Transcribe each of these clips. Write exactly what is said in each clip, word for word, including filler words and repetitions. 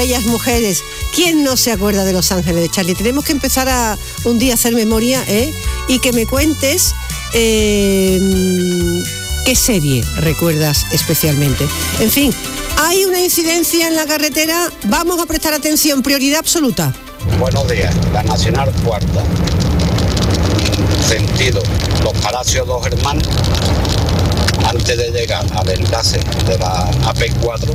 Bellas mujeres, ¿quién no se acuerda de Los Ángeles de Charlie? Tenemos que empezar a un día a hacer memoria, ¿eh? Y que me cuentes eh, qué serie recuerdas especialmente. En fin, hay una incidencia en la carretera, vamos a prestar atención, prioridad absoluta. Buenos días, la Nacional Cuarta, sentido Los Palacios Dos Hermanos, antes de llegar al enlace de la A P cuatro,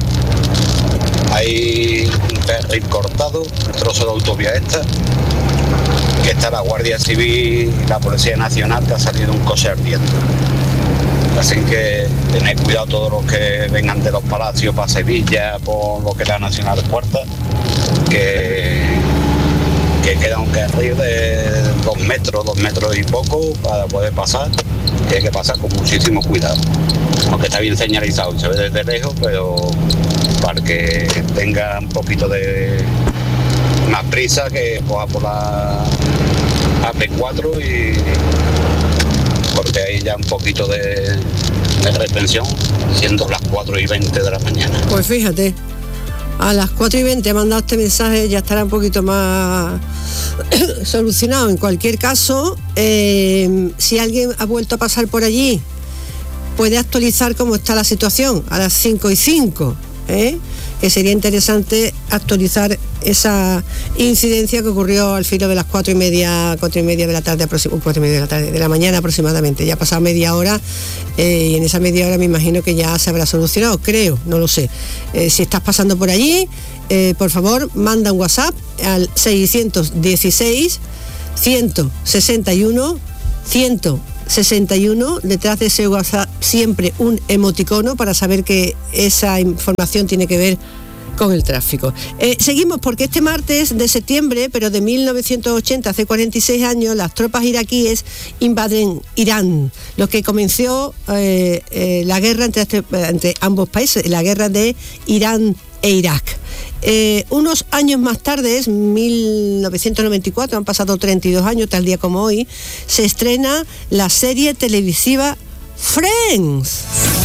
hay un carril cortado, un trozo de autovía esta, que está la Guardia Civil y la Policía Nacional, que ha salido un coche ardiendo. Así que tened cuidado todos los que vengan de Los Palacios para Sevilla, por lo que es la Nacional Cuarta, que, que queda un carril de dos metros, dos metros y poco para poder pasar, y hay que pasar con muchísimo cuidado. Aunque está bien señalizado, se ve desde lejos, pero para que tenga un poquito de más prisa que coja por la A P cuatro, y porque hay ya un poquito de, de retención, siendo las cuatro y veinte de la mañana. Pues fíjate, a las cuatro y veinte he mandado este mensaje, ya estará un poquito más solucionado. En cualquier caso, eh, si alguien ha vuelto a pasar por allí, puede actualizar cómo está la situación a las cinco y cinco, ¿eh? Que sería interesante actualizar esa incidencia que ocurrió al filo de las cuatro y media, cuatro y media de la tarde, cuatro y media de la tarde, de la mañana aproximadamente. Ya ha pasado media hora, eh, y en esa media hora me imagino que ya se habrá solucionado, creo, no lo sé. Eh, si estás pasando por allí, eh, por favor, manda un WhatsApp al seiscientos dieciséis, ciento sesenta y uno, ciento sesenta y uno, detrás de ese WhatsApp siempre un emoticono para saber que esa información tiene que ver con el tráfico. Eh, seguimos porque este martes de septiembre, pero de mil novecientos ochenta, hace cuarenta y seis años, las tropas iraquíes invaden Irán, lo que comenzó eh, eh, la guerra entre, este, entre ambos países, la guerra de Irán e Irak. Eh, unos años más tarde, mil novecientos noventa y cuatro, han pasado treinta y dos años, tal día como hoy, se estrena la serie televisiva Friends.